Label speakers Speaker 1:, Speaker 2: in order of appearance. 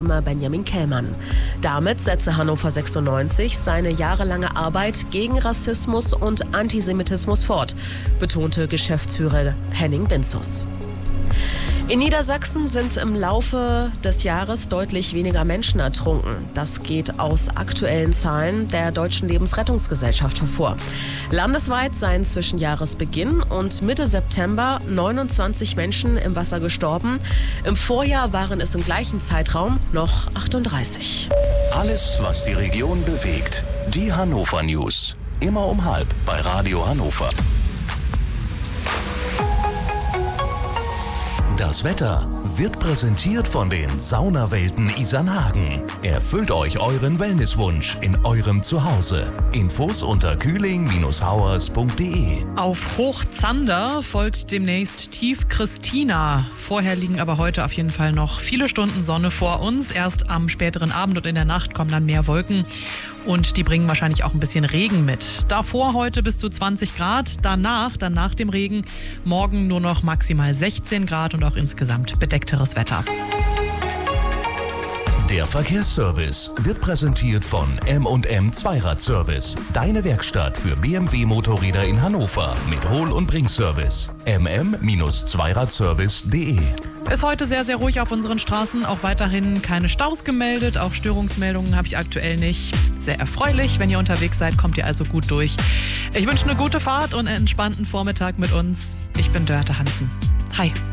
Speaker 1: Benjamin Kellmann. Damit setze Hannover 96 seine jahrelange Arbeit gegen Rassismus und Antisemitismus fort, betonte Geschäftsführer Henning Binzus. In Niedersachsen sind im Laufe des Jahres deutlich weniger Menschen ertrunken. Das geht aus aktuellen Zahlen der Deutschen Lebensrettungsgesellschaft hervor. Landesweit seien zwischen Jahresbeginn und Mitte September 29 Menschen im Wasser gestorben. Im Vorjahr waren es im gleichen Zeitraum noch 38.
Speaker 2: Alles, was die Region bewegt. Die Hannover News. Immer um 12:30 bei Radio Hannover. Das Wetter wird präsentiert von den Saunawelten Isernhagen. Erfüllt euch euren Wellnesswunsch in eurem Zuhause. Infos unter kühling-hauers.de.
Speaker 3: Auf Hochzander folgt demnächst Tief Christina. Vorher liegen aber heute auf jeden Fall noch viele Stunden Sonne vor uns. Erst am späteren Abend und in der Nacht kommen dann mehr Wolken. Und die bringen wahrscheinlich auch ein bisschen Regen mit. Davor heute bis zu 20 Grad, dann nach dem Regen morgen nur noch maximal 16 Grad und auch insgesamt bedeckteres Wetter.
Speaker 2: Der Verkehrsservice wird präsentiert von M&M Zweiradservice. Deine Werkstatt für BMW-Motorräder in Hannover mit Hol- und Bringservice. mm-zweiradservice.de.
Speaker 3: Ist heute sehr, sehr ruhig auf unseren Straßen. Auch weiterhin keine Staus gemeldet. Auch Störungsmeldungen habe ich aktuell nicht. Sehr erfreulich. Wenn ihr unterwegs seid, kommt ihr also gut durch. Ich wünsche eine gute Fahrt und einen entspannten Vormittag mit uns. Ich bin Dörte Hansen. Hi.